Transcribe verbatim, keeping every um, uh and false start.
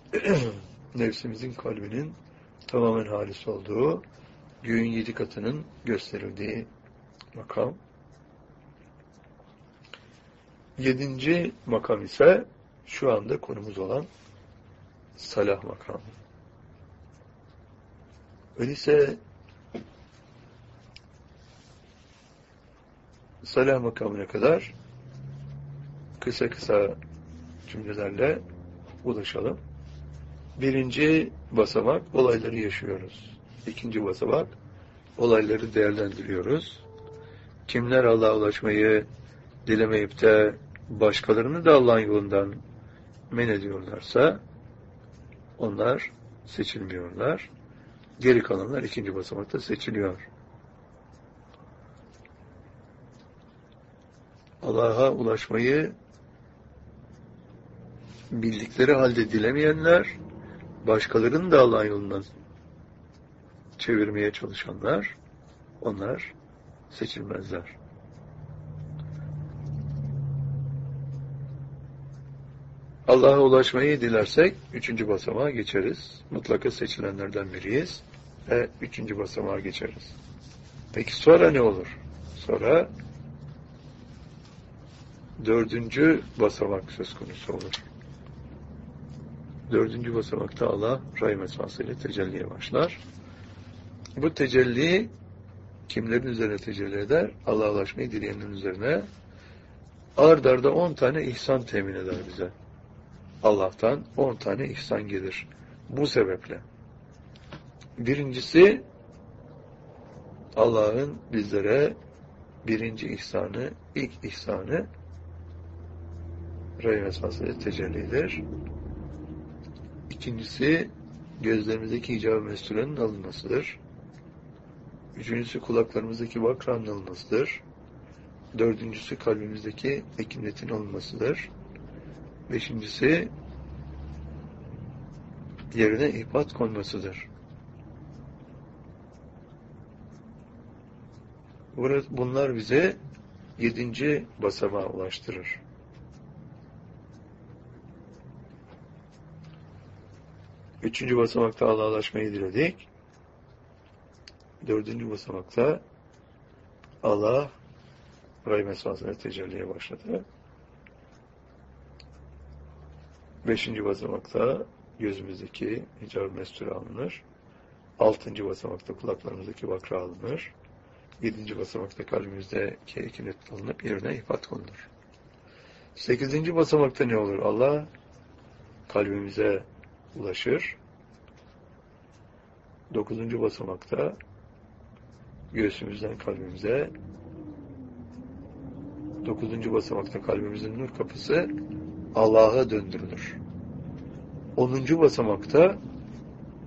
nefsimizin kalbinin tamamen halis olduğu, göğün yedi katının gösterildiği makam. Yedinci makam ise şu anda konumuz olan salah makamı. Öyleyse salah makamına kadar kısa kısa cümlelerle ulaşalım. Birinci basamak, olayları yaşıyoruz. İkinci basamak, olayları değerlendiriyoruz. Kimler Allah'a ulaşmayı dilemeyip de başkalarını da Allah'ın yolundan men ediyorlarsa onlar seçilmiyorlar. Geri kalanlar ikinci basamakta seçiliyor. Allah'a ulaşmayı bildikleri halde dilemeyenler, başkalarını da Allah'ın yolundan çevirmeye çalışanlar, onlar seçilmezler. Allah'a ulaşmayı dilersek üçüncü basamağa geçeriz. Mutlaka seçilenlerden biriyiz ve üçüncü basamağa geçeriz. Peki sonra ne olur? Sonra dördüncü basamak söz konusu olur. Dördüncü basamakta Allah rahim esmasıyla tecelliye başlar. Bu tecelli kimlerin üzerine tecelli eder? Allah'a ulaşmayı dileyenlerin üzerine. Ard arda on tane ihsan temin eder bize. Allah'tan on tane ihsan gelir. Bu sebeple. Birincisi, Allah'ın bizlere birinci ihsanı, ilk ihsanı rahim esmasıyla tecellidir. İkincisi, gözlerimizdeki hicab-ı mesturenin alınmasıdır. Üçüncüsü, kulaklarımızdaki vakranın alınmasıdır. Dördüncüsü, kalbimizdeki ekinetin alınmasıdır. Beşincisi, yerine ihbat konmasıdır. Bunlar bize yedinci basamağa ulaştırır. Üçüncü basamakta Allah'a ulaşmayı diledik. Dördüncü basamakta Allah rahim esmasına tecelliye başladı. Beşinci basamakta gözümüzdeki hicab-ı mesture alınır. Altıncı basamakta kulaklarımızdaki vakra alınır. Yedinci basamakta kalbimizdeki ekinet alınıp yerine ihbat konulur. Sekizinci basamakta ne olur? Allah kalbimize ulaşır. Dokuzuncu basamakta göğsümüzden kalbimize, dokuzuncu basamakta kalbimizin nur kapısı Allah'a döndürülür. Onuncu basamakta